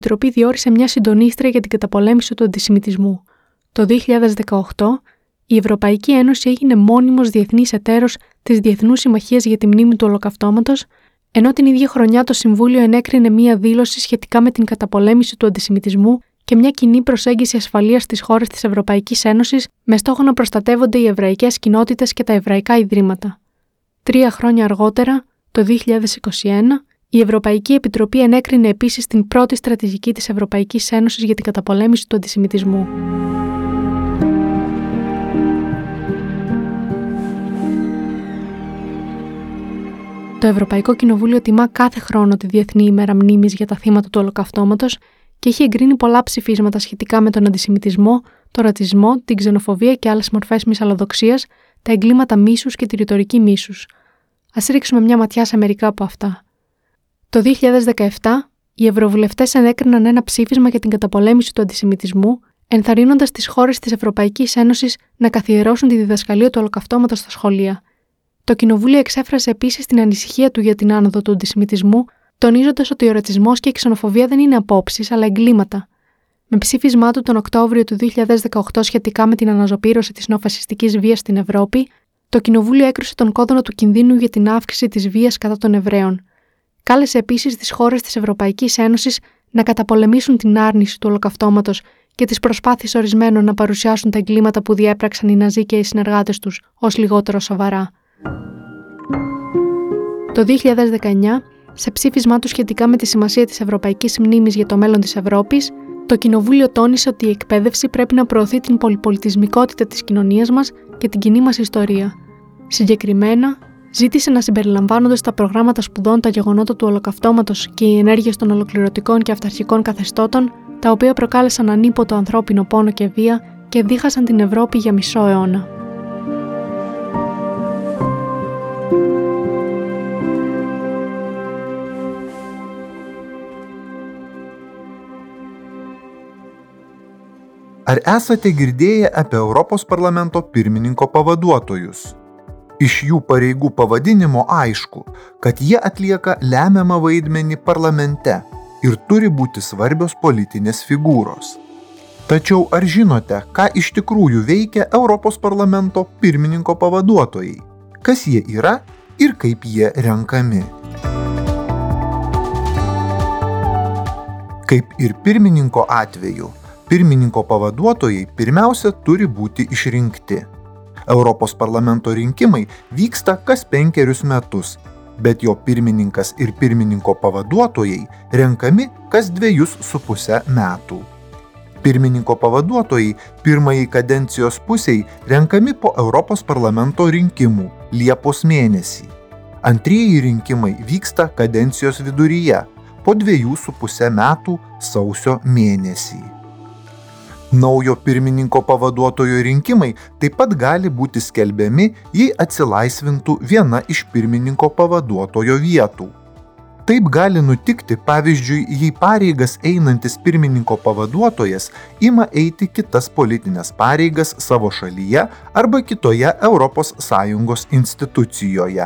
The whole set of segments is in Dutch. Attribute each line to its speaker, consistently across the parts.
Speaker 1: Επιτροπή διόρισε μια συντονίστρια για την καταπολέμηση του αντισημιτισμού. Το 2018, η Ευρωπαϊκή Ένωση έγινε μόνιμος διεθνής εταίρος της Διεθνούς Συμμαχίας για τη Μνήμη του Ολοκαυτώματος, ενώ την ίδια χρονιά το Συμβούλιο ενέκρινε μία δήλωση σχετικά με την καταπολέμηση του αντισημιτισμού και μια κοινή προσέγγιση ασφαλείας στις χώρες της Ευρωπαϊκής Ένωσης με στόχο να προστατεύονται οι εβραϊκές κοινότητες και τα εβραϊκά ιδρύματα. 3 χρόνια αργότερα, το 2021, η Ευρωπαϊκή Επιτροπή ενέκρινε επίσης την πρώτη στρατηγική της Ευρωπαϊκής Ένωσης για την καταπολέμηση του αντισημιτισμού. Το Ευρωπαϊκό Κοινοβούλιο τιμά κάθε χρόνο τη Διεθνή ημέρα μνήμης για τα θύματα του Ολοκαυτώματος και έχει εγκρίνει πολλά ψηφίσματα σχετικά με τον αντισημιτισμό, τον ρατσισμό, την ξενοφοβία και άλλες μορφές μυσαλλοδοξίας, τα εγκλήματα μίσους και τη ρητορική μίσους. Ας ρίξουμε μια ματιά σε μερικά από αυτά. Το 2017, οι ευρωβουλευτές ενέκριναν ένα ψήφισμα για την καταπολέμηση του αντισημιτισμού, ενθαρρύνοντας τις χώρες της Ευρωπαϊκής Ένωσης να καθιερώσουν τη διδασκαλία του Ολοκαυτώματος στα σχολεία. Το Κοινοβούλιο εξέφρασε επίσης την ανησυχία του για την άνοδο του αντισημιτισμού, τονίζοντας ότι ο ρατσισμός και η ξενοφοβία δεν είναι απόψεις, αλλά εγκλήματα. Με ψήφισμά του τον Οκτώβριο του 2018 σχετικά με την αναζωπήρωση της νεοφασιστικής βίας στην Ευρώπη, το Κοινοβούλιο έκρουσε τον κόδωνα του κινδύνου για την αύξηση της βίας κατά των Εβραίων. Κάλεσε επίσης τις χώρες της Ευρωπαϊκής Ένωσης να καταπολεμήσουν την άρνηση του Ολοκαυτώματος και τις προσπάθειες ορισμένων να παρουσιάσουν τα εγκλήματα που διέπραξαν οι Ναζί και οι συνεργάτες τους ως λιγότερο σοβαρά. Το 2019, σε ψήφισμά του σχετικά με τη σημασία της Ευρωπαϊκής Μνήμης για το μέλλον της Ευρώπης, το Κοινοβούλιο τόνισε ότι η εκπαίδευση πρέπει να προωθεί την πολυπολιτισμικότητα της κοινωνίας μας και την κοινή μας ιστορία. Συγκεκριμένα, ζήτησε να συμπεριλαμβάνονται στα προγράμματα σπουδών τα γεγονότα του Ολοκαυτώματος και οι ενέργειες των ολοκληρωτικών και αυταρχικών καθεστώτων, τα οποία προκάλεσαν ανίποτο ανθρώπινο πόνο και βία και δίχασαν την Ευρώπη για μισό αιώνα.
Speaker 2: Ar esate girdėję apie Europos parlamento pirmininko pavaduotojus? Iš jų pareigų pavadinimo aišku, kad jie atlieka lemiamą vaidmenį parlamente ir turi būti svarbios politinės figūros. Tačiau ar žinote, ką iš tikrųjų veikia Europos parlamento pirmininko pavaduotojai? Kas jie yra ir kaip jie renkami? Kaip ir pirmininko atveju, pirmininko pavaduotojai pirmiausia turi būti išrinkti. Europos parlamento rinkimai vyksta kas 5 metus, bet jo pirmininkas ir pirmininko pavaduotojai renkami kas 2,5 metų. Pirmininko pavaduotojai pirmąjį kadencijos pusei renkami po Europos parlamento rinkimų Liepos mėnesį. Antrieji rinkimai vyksta kadencijos viduryje po 2,5 metų sausio mėnesį. Naujo pirmininko pavaduotojo rinkimai taip pat gali būti skelbiami, jei atsilaisvintų viena iš pirmininko pavaduotojo vietų. Taip gali nutikti, pavyzdžiui, jei pareigas einantis pirmininko pavaduotojas ima eiti kitas politinės pareigas savo šalyje arba kitoje ES institucijoje.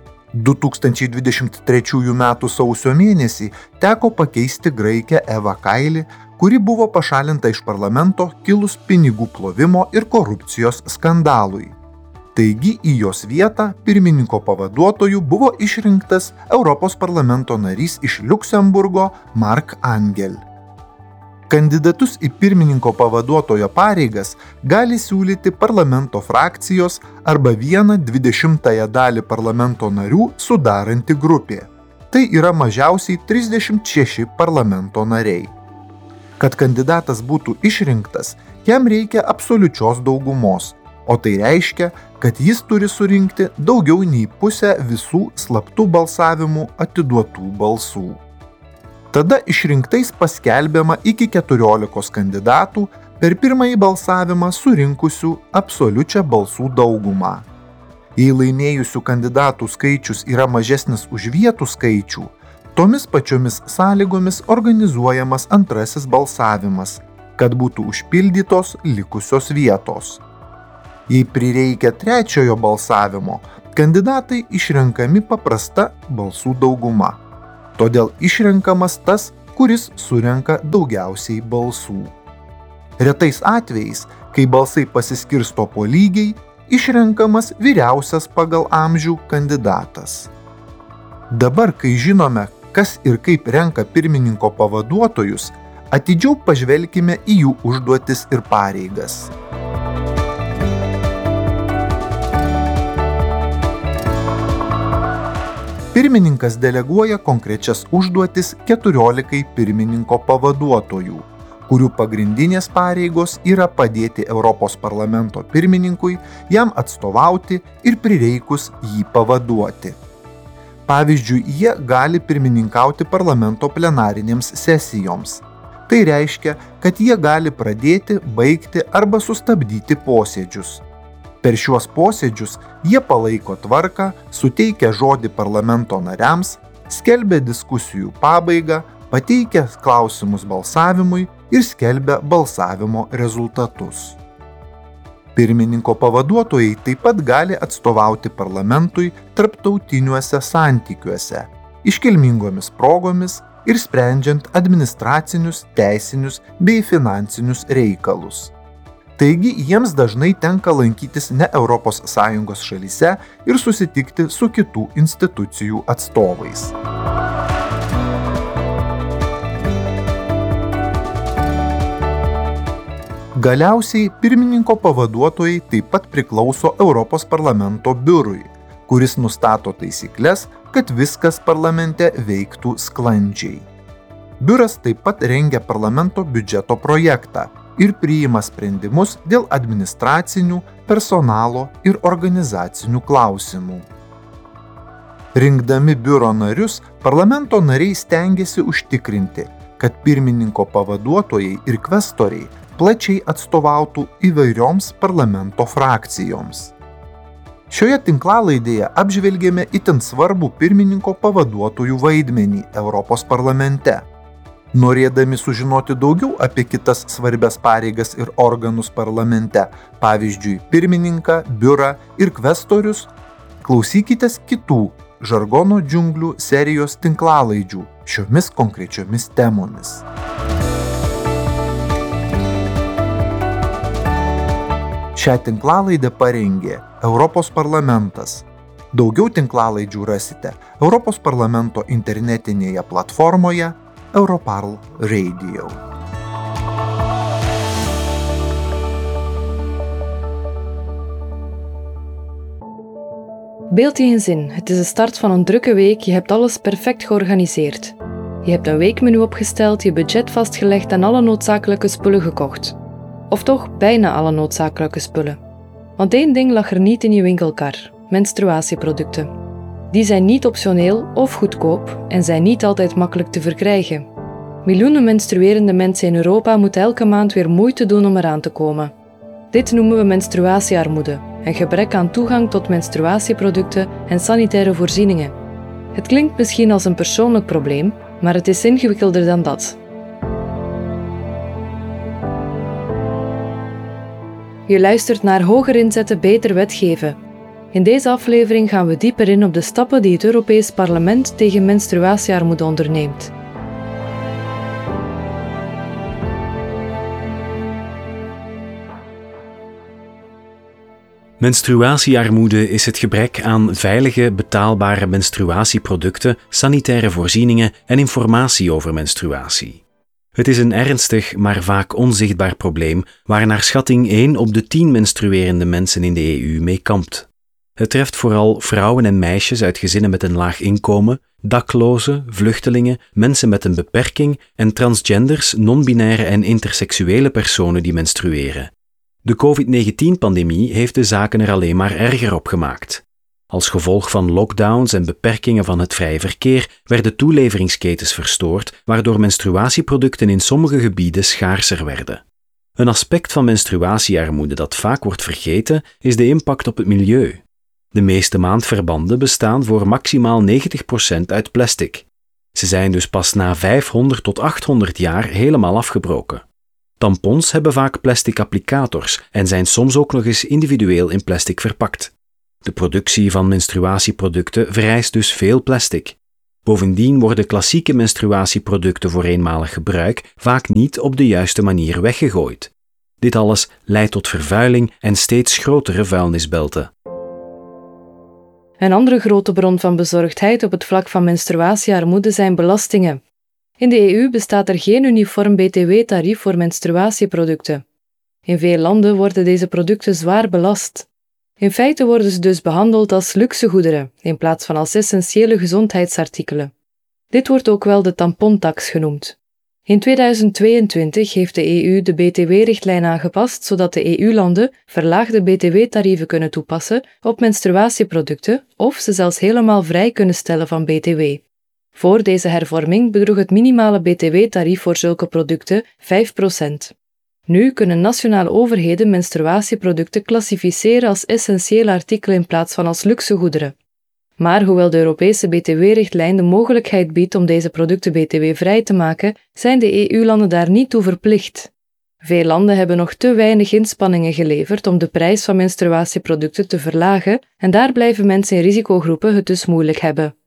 Speaker 2: 2023 m. sausio mėnesį teko pakeisti graikę Evą Kailį, kuri buvo pašalinta iš parlamento kilus pinigų plovimo ir korupcijos skandalui. Taigi į jos vietą pirmininko pavaduotoju buvo išrinktas Europos parlamento narys iš Liuksemburgo Mark Angel. Kandidatus į pirmininko pavaduotojo pareigas gali siūlyti parlamento frakcijos arba 1/20 dalį parlamento narių sudaranti grupė. Tai yra mažiausiai 36 parlamento nariai. Kad kandidatas būtų išrinktas, jam reikia absoliučios daugumos, o tai reiškia, kad jis turi surinkti daugiau nei pusę visų slaptų balsavimų atiduotų balsų. Tada išrinktais paskelbiama iki 14 kandidatų per pirmąjį balsavimą surinkusių absoliučią balsų daugumą. Jei laimėjusių kandidatų skaičius yra mažesnis už vietų skaičių, tomis pačiomis sąlygomis organizuojamas antrasis balsavimas, kad būtų užpildytos likusios vietos. Jei prireikia trečiojo balsavimo, kandidatai išrenkami paprasta balsų dauguma. Todėl išrenkamas tas, kuris surenka daugiausiai balsų. Retais atvejais, kai balsai pasiskirsto po lygiai, išrenkamas vyriausias pagal amžių kandidatas. Dabar, kai žinome, kas ir kaip renka pirmininko pavaduotojus, atidžiau pažvelkime į jų užduotis ir pareigas. Pirmininkas deleguoja konkrečias užduotis 14 pirmininko pavaduotojų, kurių pagrindinės pareigos yra padėti Europos parlamento pirmininkui, jam atstovauti ir prireikus jį pavaduoti. Pavyzdžiui, jie gali pirmininkauti parlamento plenarinėms sesijoms. Tai reiškia, kad jie gali pradėti, baigti arba sustabdyti posėdžius. Per šiuos posėdžius jie palaiko tvarką, suteikia žodį parlamento nariams, skelbia diskusijų pabaigą, pateikia klausimus balsavimui ir skelbia balsavimo rezultatus. Pirmininko pavaduotojai taip pat gali atstovauti parlamentui tarptautiniuose santykiuose, iškilmingomis progomis ir sprendžiant administracinius, teisinius bei finansinius reikalus. Taigi, jiems dažnai tenka lankytis ne ES šalyse ir susitikti su kitų institucijų atstovais. Galiausiai pirmininko pavaduotojai taip pat priklauso Europos parlamento biurui, kuris nustato taisykles, kad viskas parlamente veiktų sklandžiai. Biuras taip pat rengia parlamento biudžeto projektą ir priima sprendimus dėl administracinių, personalo ir organizacinių klausimų. Rinkdami biuro narius, parlamento nariai stengiasi užtikrinti, kad pirmininko pavaduotojai ir kvestoriai plačiai atstovautų įvairioms parlamento frakcijoms. Šioje tinklalaidėje apžvelgėme itin svarbų pirmininko pavaduotojų vaidmenį Europos parlamente. Norėdami sužinoti daugiau apie kitas svarbias pareigas ir organus parlamente, pavyzdžiui, pirmininką, biurą ir kvestorius, klausykitės kitų Žargono džiunglių serijos tinklalaidžių šiomis konkrečiomis temomis. Šią tinklalaidę parengė Europos parlamentas. Daugiau tinklalaidžių rasite Europos parlamento internetinėje platformoje Europarl Radio.
Speaker 3: Beeld je in zin, het is de start van een drukke week, je hebt alles perfect georganiseerd. Je hebt een weekmenu opgesteld, je budget vastgelegd en alle noodzakelijke spullen gekocht. Of toch bijna alle noodzakelijke spullen. Want één ding lag er niet in je winkelkar: menstruatieproducten. Die zijn niet optioneel of goedkoop en zijn niet altijd makkelijk te verkrijgen. Miljoenen menstruerende mensen in Europa moeten elke maand weer moeite doen om eraan te komen. Dit noemen we menstruatiearmoede, een gebrek aan toegang tot menstruatieproducten en sanitaire voorzieningen. Het klinkt misschien als een persoonlijk probleem, maar het is ingewikkelder dan dat. Je luistert naar Hoger inzetten, beter wetgeven. In deze aflevering gaan we dieper in op de stappen die het Europees Parlement tegen menstruatiearmoede onderneemt.
Speaker 4: Menstruatiearmoede is het gebrek aan veilige, betaalbare menstruatieproducten, sanitaire voorzieningen en informatie over menstruatie. Het is een ernstig, maar vaak onzichtbaar probleem waar naar schatting 1 op de 10 menstruerende mensen in de EU mee kampt. Het treft vooral vrouwen en meisjes uit gezinnen met een laag inkomen, daklozen, vluchtelingen, mensen met een beperking en transgenders, non-binaire en interseksuele personen die menstrueren. De COVID-19-pandemie heeft de zaken er alleen maar erger op gemaakt. Als gevolg van lockdowns en beperkingen van het vrije verkeer werden toeleveringsketens verstoord, waardoor menstruatieproducten in sommige gebieden schaarser werden. Een aspect van menstruatiearmoede dat vaak wordt vergeten is de impact op het milieu. De meeste maandverbanden bestaan voor maximaal 90% uit plastic. Ze zijn dus pas na 500 tot 800 jaar helemaal afgebroken. Tampons hebben vaak plastic applicators en zijn soms ook nog eens individueel in plastic verpakt. De productie van menstruatieproducten vereist dus veel plastic. Bovendien worden klassieke menstruatieproducten voor eenmalig gebruik vaak niet op de juiste manier weggegooid. Dit alles leidt tot vervuiling en steeds grotere vuilnisbelten.
Speaker 3: Een andere grote bron van bezorgdheid op het vlak van menstruatiearmoede zijn belastingen. In de EU bestaat er geen uniform btw-tarief voor menstruatieproducten. In veel landen worden deze producten zwaar belast. In feite worden ze dus behandeld als luxegoederen, in plaats van als essentiële gezondheidsartikelen. Dit wordt ook wel de tampontax genoemd. In 2022 heeft de EU de btw-richtlijn aangepast, zodat de EU-landen verlaagde btw-tarieven kunnen toepassen op menstruatieproducten of ze zelfs helemaal vrij kunnen stellen van btw. Voor deze hervorming bedroeg het minimale btw-tarief voor zulke producten 5%. Nu kunnen nationale overheden menstruatieproducten klassificeren als essentiële artikelen in plaats van als luxegoederen. Maar hoewel de Europese btw-richtlijn de mogelijkheid biedt om deze producten btw-vrij te maken, zijn de EU-landen daar niet toe verplicht. Veel landen hebben nog te weinig inspanningen geleverd om de prijs van menstruatieproducten te verlagen en daar blijven mensen in risicogroepen het dus moeilijk hebben.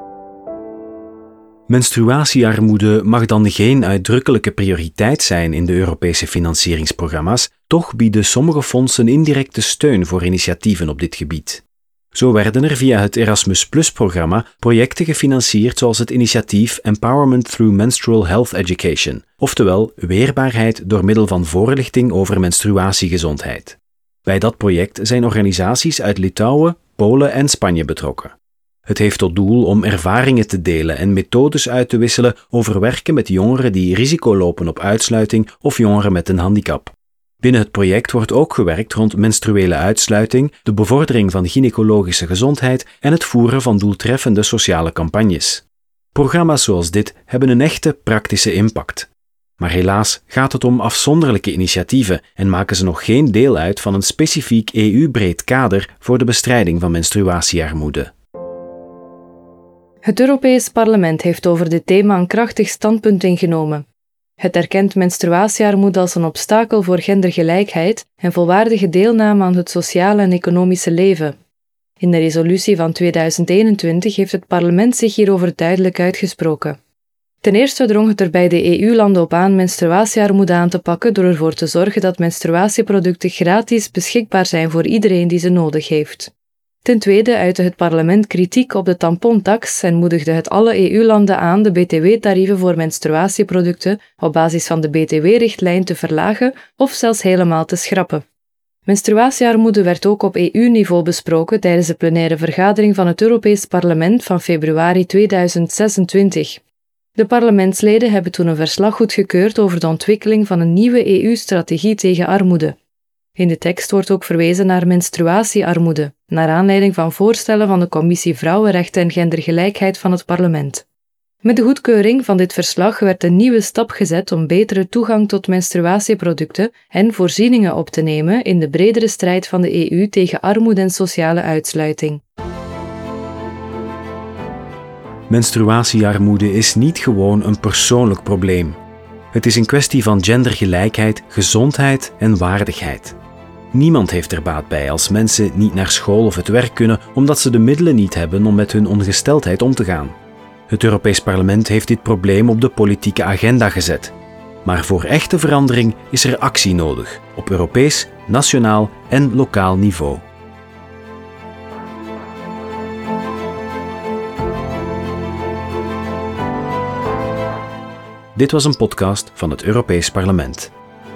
Speaker 4: Menstruatiearmoede mag dan geen uitdrukkelijke prioriteit zijn in de Europese financieringsprogramma's, toch bieden sommige fondsen indirecte steun voor initiatieven op dit gebied. Zo werden er via het Erasmus+-programma projecten gefinancierd zoals het initiatief Empowerment Through Menstrual Health Education, oftewel weerbaarheid door middel van voorlichting over menstruatiegezondheid. Bij dat project zijn organisaties uit Litouwen, Polen en Spanje betrokken. Het heeft tot doel om ervaringen te delen en methodes uit te wisselen over werken met jongeren die risico lopen op uitsluiting of jongeren met een handicap. Binnen het project wordt ook gewerkt rond menstruele uitsluiting, de bevordering van gynaecologische gezondheid en het voeren van doeltreffende sociale campagnes. Programma's zoals dit hebben een echte praktische impact. Maar helaas gaat het om afzonderlijke initiatieven en maken ze nog geen deel uit van een specifiek EU-breed kader voor de bestrijding van menstruatiearmoede.
Speaker 3: Het Europees Parlement heeft over dit thema een krachtig standpunt ingenomen. Het erkent menstruatiearmoede als een obstakel voor gendergelijkheid en volwaardige deelname aan het sociale en economische leven. In de resolutie van 2021 heeft het parlement zich hierover duidelijk uitgesproken. Ten eerste drong het er bij de EU-landen op aan menstruatiearmoede aan te pakken door ervoor te zorgen dat menstruatieproducten gratis beschikbaar zijn voor iedereen die ze nodig heeft. Ten tweede uitte het parlement kritiek op de tampontax en moedigde het alle EU-landen aan de btw-tarieven voor menstruatieproducten op basis van de btw-richtlijn te verlagen of zelfs helemaal te schrappen. Menstruatiearmoede werd ook op EU-niveau besproken tijdens de plenaire vergadering van het Europees Parlement van februari 2026. De parlementsleden hebben toen een verslag goedgekeurd over de ontwikkeling van een nieuwe EU-strategie tegen armoede. In de tekst wordt ook verwezen naar menstruatiearmoede, naar aanleiding van voorstellen van de Commissie Vrouwenrechten en Gendergelijkheid van het parlement. Met de goedkeuring van dit verslag werd een nieuwe stap gezet om betere toegang tot menstruatieproducten en voorzieningen op te nemen in de bredere strijd van de EU tegen armoede en sociale uitsluiting.
Speaker 4: Menstruatiearmoede is niet gewoon een persoonlijk probleem. Het is een kwestie van gendergelijkheid, gezondheid en waardigheid. Niemand heeft er baat bij als mensen niet naar school of het werk kunnen omdat ze de middelen niet hebben om met hun ongesteldheid om te gaan. Het Europees Parlement heeft dit probleem op de politieke agenda gezet. Maar voor echte verandering is er actie nodig, op Europees, nationaal en lokaal niveau. Dit was een podcast van het Europees Parlement.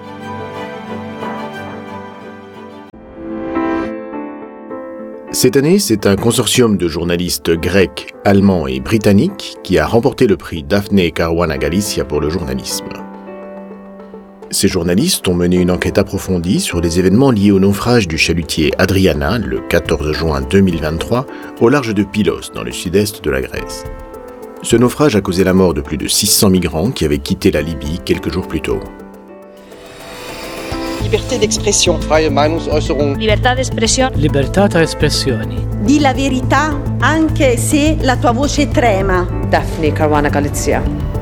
Speaker 5: Cette année, c'est un consortium de journalistes grecs, allemands et britanniques qui a remporté le prix Daphne Caruana Galizia pour le journalisme. Ces journalistes ont mené une enquête approfondie sur les événements liés au naufrage du chalutier Adriana le 14 juin 2023 au large de Pylos, dans le sud-est de la Grèce. Ce naufrage a causé la mort de plus de 600 migrants qui avaient quitté la Libye quelques jours plus tôt.
Speaker 6: Liberté d'expression.
Speaker 7: Freie Meinungsäußerung.
Speaker 8: Libertà d'espressione.
Speaker 9: Libertà tra espressioni.
Speaker 6: Di la verità anche se la tua voce trema.
Speaker 3: Daphne Caruana Galizia.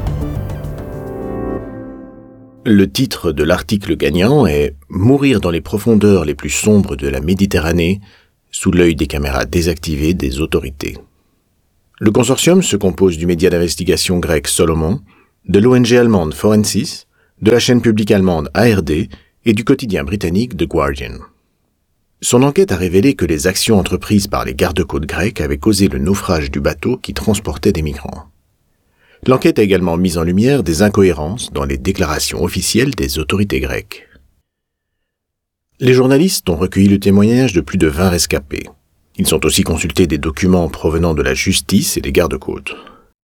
Speaker 5: Le titre de l'article gagnant est « Mourir dans les profondeurs les plus sombres de la Méditerranée sous l'œil des caméras désactivées des autorités ». Le consortium se compose du média d'investigation grec Solomon, de l'ONG allemande Forensis, de la chaîne publique allemande ARD et du quotidien britannique The Guardian. Son enquête a révélé que les actions entreprises par les gardes-côtes grecs avaient causé le naufrage du bateau qui transportait des migrants. L'enquête a également mis en lumière des incohérences dans les déclarations officielles des autorités grecques. Les journalistes ont recueilli le témoignage de plus de 20 rescapés. Ils ont aussi consulté des documents provenant de la justice et des gardes-côtes.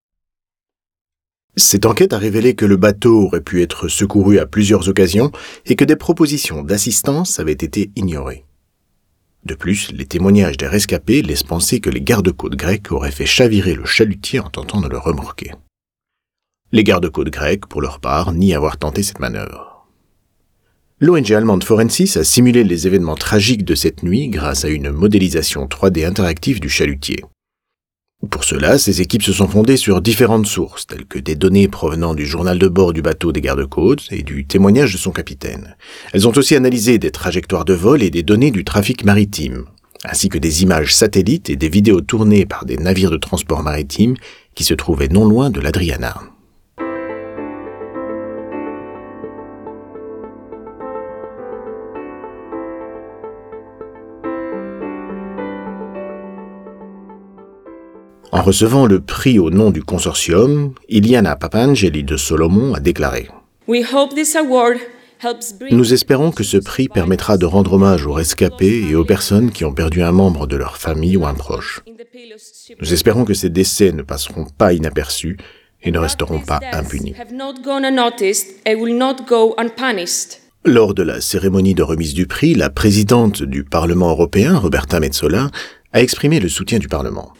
Speaker 5: Cette enquête a révélé que le bateau aurait pu être secouru à plusieurs occasions et que des propositions d'assistance avaient été ignorées. De plus, les témoignages des rescapés laissent penser que les gardes-côtes grecs auraient fait chavirer le chalutier en tentant de le remorquer. Les gardes-côtes grecs, pour leur part, nient avoir tenté cette manœuvre. L'ONG allemande Forensis a simulé les événements tragiques de cette nuit grâce à une modélisation 3D interactive du chalutier. Pour cela, ces équipes se sont fondées sur différentes sources, telles que des données provenant du journal de bord du bateau des gardes-côtes et du témoignage de son capitaine. Elles ont aussi analysé des trajectoires de vol et des données du trafic maritime, ainsi que des images satellites et des vidéos tournées par des navires de transport maritime qui se trouvaient non loin de l'Adriana. En recevant le prix au nom du consortium, Iliana Papangeli de Solomon a déclaré « Nous espérons que ce prix permettra de rendre hommage aux rescapés et aux personnes qui ont perdu un membre de leur famille ou un proche. Nous espérons que ces décès ne passeront pas inaperçus et ne resteront pas impunis. » Lors de la cérémonie de remise du prix, la présidente du Parlement européen, Roberta Metsola, a exprimé le soutien du Parlement.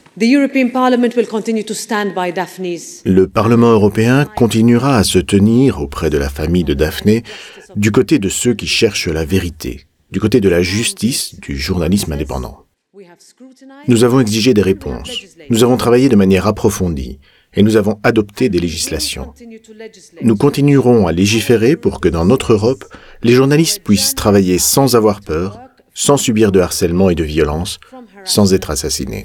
Speaker 5: Le Parlement européen continuera à se tenir auprès de la famille de Daphné du côté de ceux qui cherchent la vérité, du côté de la justice, du journalisme indépendant. Nous avons exigé des réponses, nous avons travaillé de manière approfondie et nous avons adopté des législations. Nous continuerons à légiférer pour que dans notre Europe, les journalistes puissent travailler sans avoir peur, sans subir de harcèlement et de violence, sans être assassinés.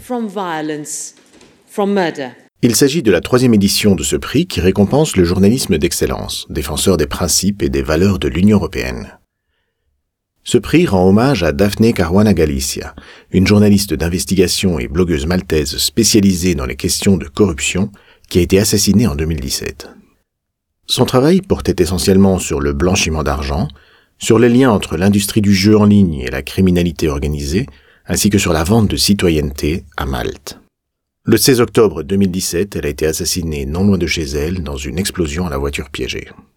Speaker 5: Il s'agit de la 3e édition de ce prix qui récompense le journalisme d'excellence, défenseur des principes et des valeurs de l'Union européenne. Ce prix rend hommage à Daphne Caruana Galizia, une journaliste d'investigation et blogueuse maltaise spécialisée dans les questions de corruption qui a été assassinée en 2017. Son travail portait essentiellement sur le blanchiment d'argent, sur les liens entre l'industrie du jeu en ligne et la criminalité organisée, ainsi que sur la vente de citoyenneté à Malte. Le 16 octobre 2017, elle a été assassinée non loin de chez elle dans une explosion à la voiture piégée.